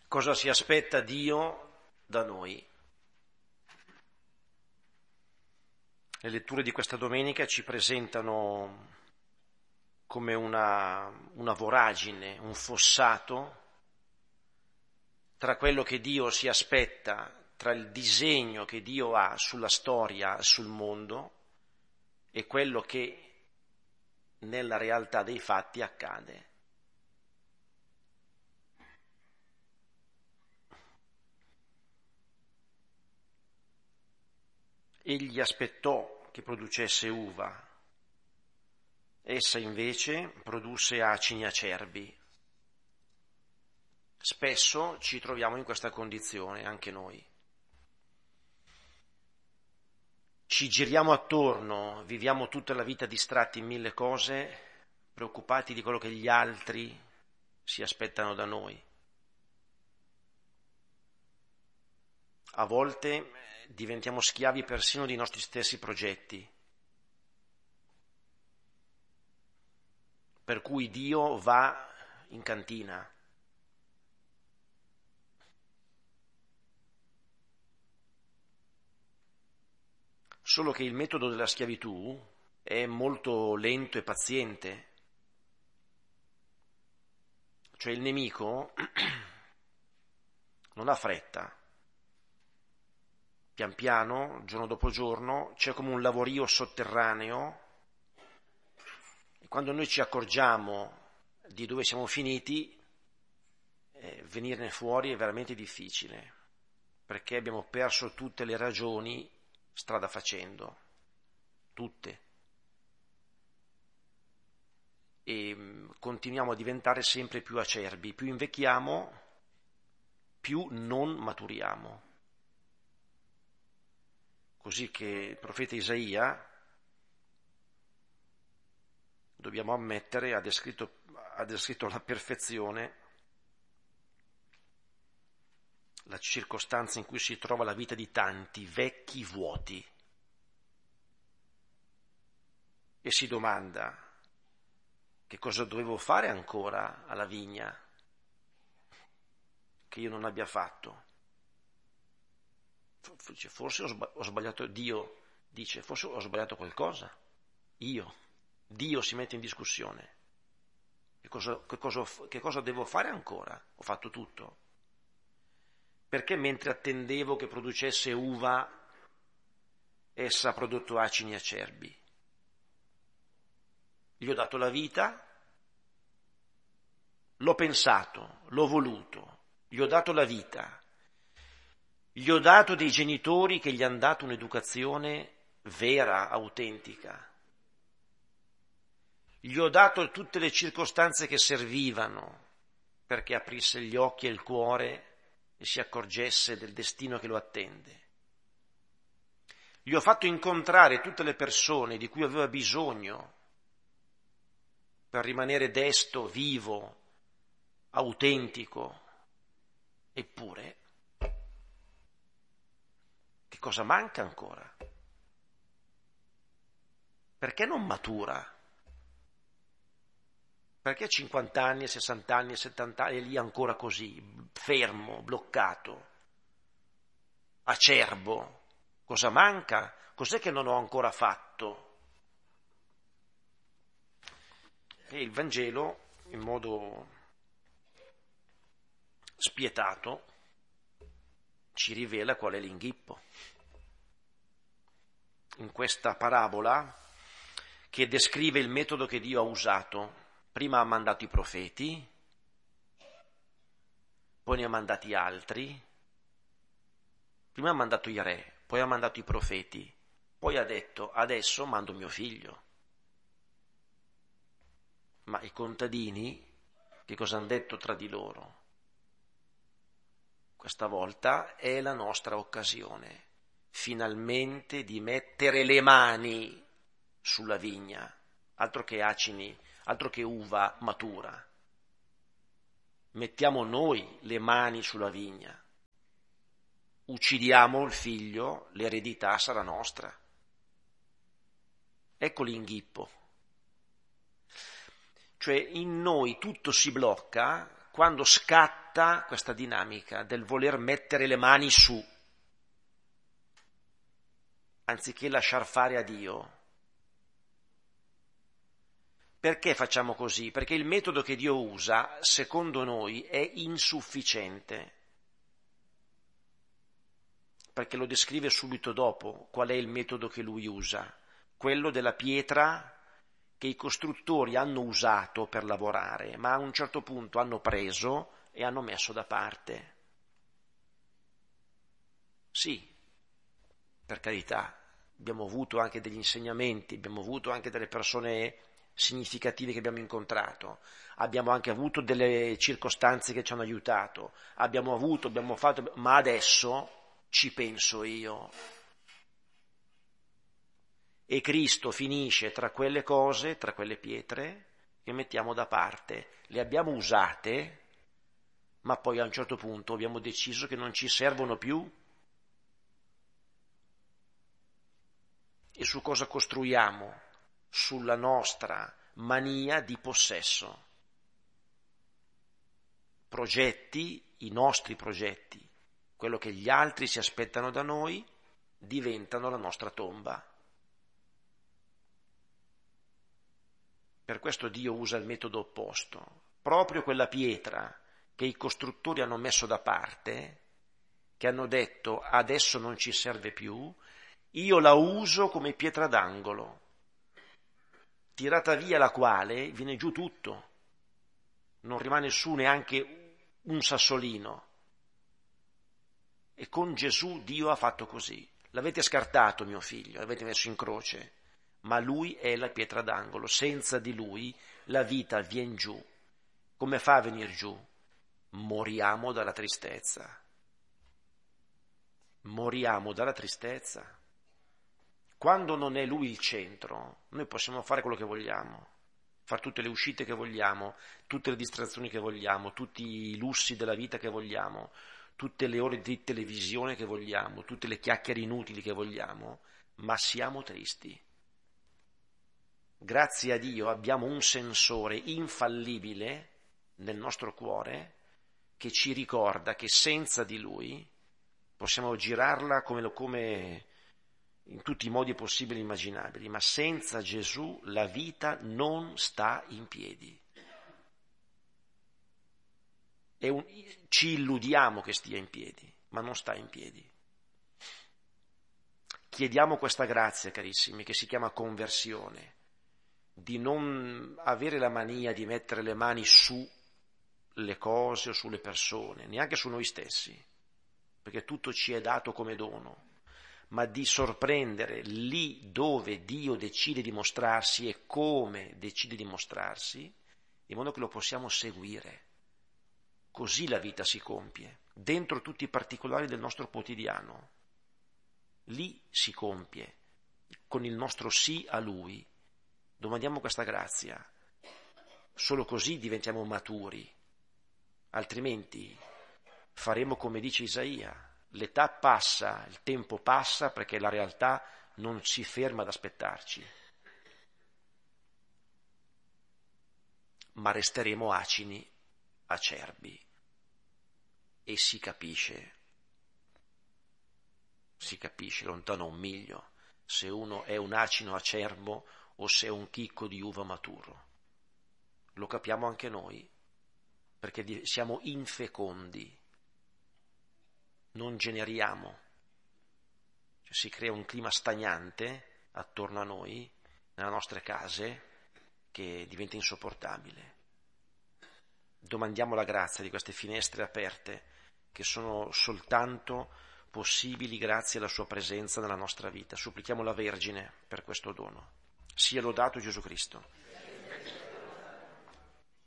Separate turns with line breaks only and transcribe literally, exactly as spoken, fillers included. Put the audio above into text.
Cosa si aspetta Dio da noi? Le letture di questa domenica ci presentano come una, una voragine, un fossato tra quello che Dio si aspetta, tra il disegno che Dio ha sulla storia, sul mondo, e quello che nella realtà dei fatti accade. Egli aspettò che producesse uva, essa invece produsse acini acerbi. Spesso ci troviamo in questa condizione, anche noi. Ci giriamo attorno, viviamo tutta la vita distratti in mille cose, preoccupati di quello che gli altri si aspettano da noi. A volte diventiamo schiavi persino dei nostri stessi progetti, per cui Dio va in cantina. Solo che il metodo della schiavitù è molto lento e paziente. Cioè il nemico non ha fretta. Pian piano, giorno dopo giorno, c'è come un lavorio sotterraneo e quando noi ci accorgiamo di dove siamo finiti, eh, venirne fuori è veramente difficile, perché abbiamo perso tutte le ragioni strada facendo, tutte. E continuiamo a diventare sempre più acerbi, più invecchiamo, più non maturiamo. Così che il profeta Isaia, dobbiamo ammettere, ha descritto, ha descritto alla perfezione la circostanza in cui si trova la vita di tanti vecchi vuoti e si domanda: che cosa dovevo fare ancora alla vigna che io non abbia fatto? Forse ho sbagliato, Dio dice, forse ho sbagliato qualcosa. Io, Dio si mette in discussione. Che cosa, che cosa, che cosa devo fare ancora? Ho fatto tutto. Perché mentre attendevo che producesse uva, essa ha prodotto acini acerbi? Gli ho dato la vita, l'ho pensato, l'ho voluto, gli ho dato la vita. Gli ho dato dei genitori che gli hanno dato un'educazione vera, autentica. Gli ho dato tutte le circostanze che servivano perché aprisse gli occhi e il cuore e si accorgesse del destino che lo attende. Gli ho fatto incontrare tutte le persone di cui aveva bisogno per rimanere desto, vivo, autentico. Eppure, che cosa manca ancora? Perché non matura? Perché a cinquanta anni, sessanta anni, settanta anni è lì ancora così, fermo, bloccato, acerbo? Cosa manca? Cos'è che non ho ancora fatto? E il Vangelo, in modo spietato, ci rivela qual è l'inghippo. In questa parabola che descrive il metodo che Dio ha usato, prima ha mandato i profeti, poi ne ha mandati altri, prima ha mandato i re, poi ha mandato i profeti, poi ha detto adesso mando mio figlio. Ma i contadini che cosa hanno detto tra di loro? Questa volta è la nostra occasione, finalmente, di mettere le mani sulla vigna, altro che acini, altro che uva matura. Mettiamo noi le mani sulla vigna, uccidiamo il figlio, l'eredità sarà nostra. Ecco l'inghippo. Cioè in noi tutto si blocca quando scatta questa dinamica del voler mettere le mani su, anziché lasciar fare a Dio. Perché facciamo così? Perché il metodo che Dio usa, secondo noi, è insufficiente. Perché lo descrive subito dopo qual è il metodo che lui usa, quello della pietra che i costruttori hanno usato per lavorare, ma a un certo punto hanno preso e hanno messo da parte. Sì, per carità, abbiamo avuto anche degli insegnamenti, abbiamo avuto anche delle persone significative che abbiamo incontrato, abbiamo anche avuto delle circostanze che ci hanno aiutato, abbiamo avuto, abbiamo fatto, ma adesso ci penso io. E Cristo finisce tra quelle cose, tra quelle pietre che mettiamo da parte. Le abbiamo usate, ma poi a un certo punto abbiamo deciso che non ci servono più. E su cosa costruiamo? Sulla nostra mania di possesso. Progetti, i nostri progetti, quello che gli altri si aspettano da noi, diventano la nostra tomba. Per questo Dio usa il metodo opposto. Proprio quella pietra che i costruttori hanno messo da parte, che hanno detto adesso non ci serve più, io la uso come pietra d'angolo, tirata via la quale viene giù tutto, non rimane su neanche un sassolino. E con Gesù Dio ha fatto così. L'avete scartato, mio figlio, l'avete messo in croce, ma lui è la pietra d'angolo. Senza di lui la vita viene giù. Come fa a venire giù? Moriamo dalla tristezza. Moriamo dalla tristezza. Quando non è lui il centro, noi possiamo fare quello che vogliamo, fare tutte le uscite che vogliamo, tutte le distrazioni che vogliamo, tutti i lussi della vita che vogliamo, tutte le ore di televisione che vogliamo, tutte le chiacchiere inutili che vogliamo, ma siamo tristi. Grazie a Dio abbiamo un sensore infallibile nel nostro cuore che ci ricorda che senza di Lui possiamo girarla come, come in tutti i modi possibili e immaginabili, ma senza Gesù la vita non sta in piedi. È un, ci illudiamo che stia in piedi, ma non sta in piedi. Chiediamo questa grazia, carissimi, che si chiama conversione, di non avere la mania di mettere le mani su le cose o sulle persone, neanche su noi stessi, perché tutto ci è dato come dono, ma di sorprendere lì dove Dio decide di mostrarsi e come decide di mostrarsi, in modo che lo possiamo seguire. Così la vita si compie, dentro tutti i particolari del nostro quotidiano. Lì si compie, con il nostro sì a Lui. Domandiamo questa grazia. Solo così diventiamo maturi, altrimenti faremo come dice Isaia. L'età passa, il tempo passa perché la realtà non si ferma ad aspettarci. Ma resteremo acini, acerbi. E si capisce, si capisce lontano un miglio se uno è un acino acerbo o se è un chicco di uva maturo. Lo capiamo anche noi, perché siamo infecondi, non generiamo, cioè, si crea un clima stagnante attorno a noi, nelle nostre case, che diventa insopportabile. Domandiamo la grazia di queste finestre aperte, che sono soltanto possibili grazie alla sua presenza nella nostra vita. Supplichiamo la Vergine per questo dono. Sia lodato Gesù Cristo.